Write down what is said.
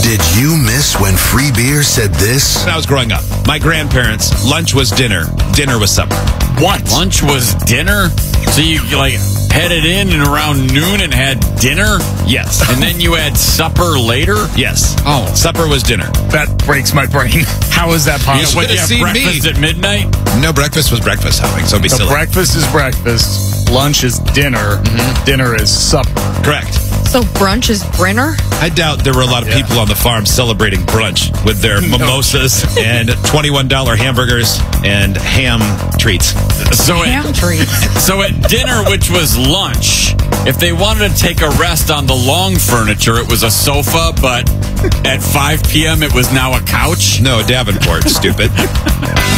Did you miss when free beer said this? When I was growing up, my grandparents, lunch was dinner. Dinner was supper. What? Lunch was dinner? So you headed in and around noon and had dinner? Yes. And then you had supper later? Yes. Oh. Supper was dinner. That breaks my brain. How is that possible? You You have breakfast at midnight? No, breakfast was breakfast, Howing, so be So silly. breakfast is breakfast. Lunch is dinner. Dinner is supper. Correct. So brunch is Brenner? I doubt there were a lot of people on the farm celebrating brunch with their mimosas and $21 hamburgers and ham treats. So Ham treats. So at dinner, which was lunch, if they wanted to take a rest on the long furniture, it was a sofa, but at 5 p.m. it was now a couch? No, Davenport, stupid.